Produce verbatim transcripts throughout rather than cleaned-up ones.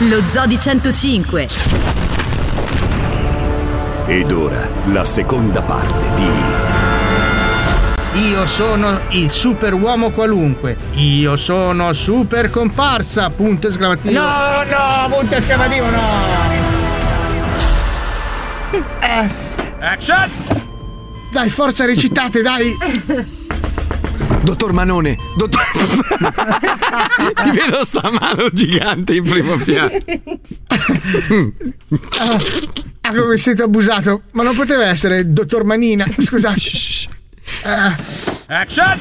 Lo Zoo di centocinque. Ed ora la seconda parte di Io sono il super uomo qualunque. Io sono super comparsa. Punto esclamativo. No, no, punto esclamativo, no. Eh. Action! Dai, forza, recitate, dai. Dottor Manone, dottor... Ti vedo sta mano gigante in primo piano. Ah, ah, come mi sento abusato. Ma non poteva essere dottor Manina. Scusate. Ah. Action!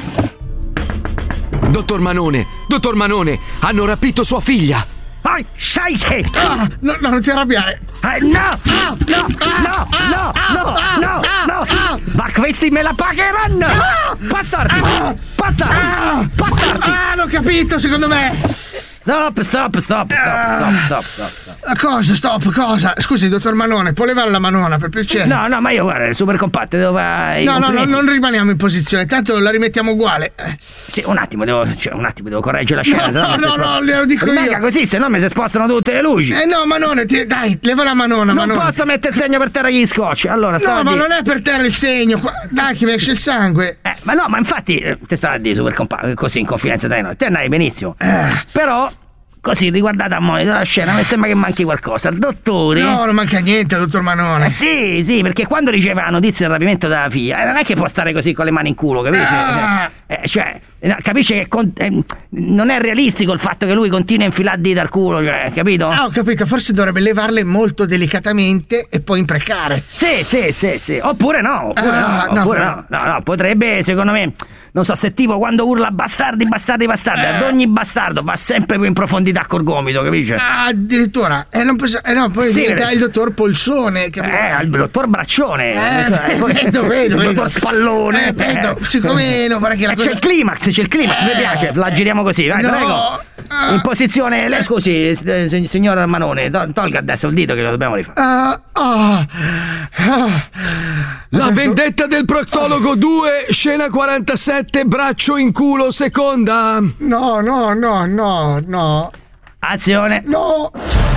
Dottor Manone, dottor Manone, hanno rapito sua figlia. Oh, sai che... Ah, no, no, non ti arrabbiare. Eh, no, no, no, no, no, no, no, no. Ma questi me la pagheranno. Bastardi, bastardi, bastardi. Ah, l'ho capito, secondo me. Stop, stop, stop, stop, stop, stop, stop, stop. Cosa, stop, cosa? Scusi, dottor Manone, può levare la manona, per piacere? No, no, ma io guarda, super compatte, devo fare. No, no, no, non rimaniamo in posizione, tanto la rimettiamo uguale. Sì, un attimo, devo, cioè, un attimo, devo correggere la scena. No, se no, no, mi si no, sposta- no, glielo dico Rimanga io. così, se no mi si spostano tutte le luci. Eh no, Manone, ti- dai, leva la manona, Non Manone. posso mettere il segno per terra gli scotch. Allora, stavo No, a ma dire- non è per terra il segno. qua- Dai, che mi esce il sangue. Eh, ma no, ma infatti, eh, te stavo a dire super compatte, così in confidenza dai noi. Te andai benissimo. Eh. Però, così, riguardate a monitor la scena, mi sembra che manchi qualcosa. Il dottore. No, non manca niente, dottor Manone. Eh sì, sì, perché quando riceve la notizia del rapimento della figlia, eh, non è che può stare così con le mani in culo, capisci? Ah. Eh, cioè, eh, capisce che con- eh, non è realistico il fatto che lui continui a infilare dita al culo, cioè, capito? Ah, ho capito, forse dovrebbe levarle molto delicatamente e poi imprecare. Sì, sì, sì, sì. Oppure no, oppure Ah, no, no, oppure però- no. No, no, potrebbe, secondo me, non so, se tipo quando urla bastardi, bastardi, bastardi, ad ogni bastardo va sempre più in profondità col gomito, capisci? Ah, addirittura. Eh, non posso- eh no, poi Sì, diventa perché- il dottor Polsone, capito? Eh, il dottor Braccione. Eh, cioè, vedo, vedo, il vedo. dottor Spallone. Eh, vedo, siccome non vorrei che la Eh, cosa- C'è il climax, c'è il climax, mi piace, la giriamo così, vai, No. prego. Ah. In posizione, lei scusi, eh, sig- signor Manone, to- tolga adesso il dito che lo dobbiamo rifare. Ah, ah, ah. La Adesso- vendetta del proctologo due, scena quarantasette, braccio in culo, seconda. No, no, no, no, no. Azione. No.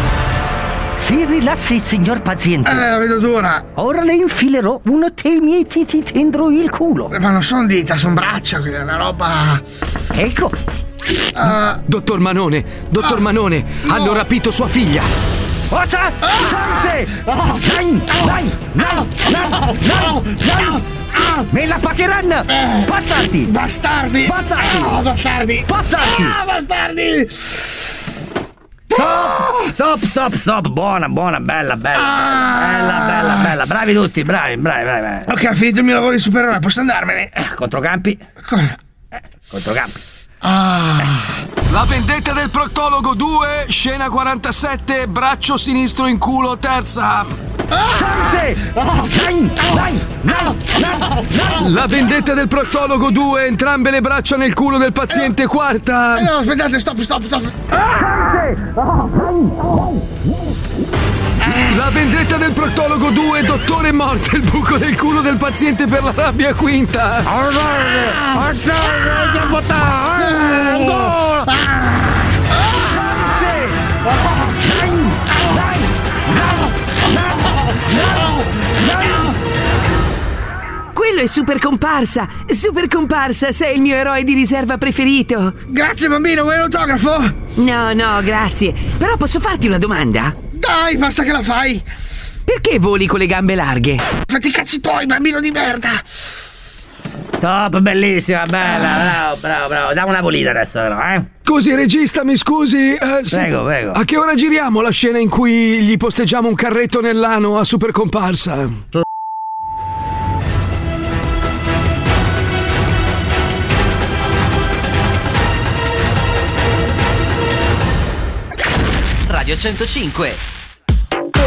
Si rilassi, signor paziente. Eh, la vedo dura. Ora le infilerò uno dei miei diti dentro il culo. Ma non sono dita, sono braccia, quella è una roba. Ecco. Ah, Dottor Manone, dottor Ah, Manone, no. hanno rapito sua figlia. Cosa? Chance! Nein, nein, nein, nein, nein, nein. Me la pagheranno! Eh. Bastardi! bastardi. Bastardi. Ah, bastardi. Bastardi. Ah, bastardi. Stop, stop, stop, stop. Buona, buona, bella, bella. Ah. Bella, bella, bella. Bravi tutti, bravi, bravi, bravi. bravi. Ok, ho finito il mio lavoro di supereroe, posso andarmene? Eh, controcampi. Cosa? Eh, controcampi. Ah. La vendetta del proctologo due, scena quarantasette, braccio sinistro in culo, terza. Chance! Nein, nein, nein, nein, nein. La vendetta del proctologo due, entrambe le braccia nel culo del paziente, quarta. Eh, no, aspettate, stop, stop, stop. La vendetta del proctologo due, dottore morto, il buco del culo del paziente per la rabbia, quinta. Quello è super comparsa! Super comparsa, sei il mio eroe di riserva preferito! Grazie bambino, vuoi l'autografo? No, no, grazie. Però posso farti una domanda? Dai, basta che la fai. Perché voli con le gambe larghe? Fatti i cazzi tuoi, bambino di merda. Top, bellissima, bella, bravo, bravo, bravo. Dammi una pulita adesso, però, eh? Scusi, regista, mi scusi. eh, senta, prego. A che ora giriamo la scena in cui gli posteggiamo un carretto nell'ano a super comparsa? Radio centocinque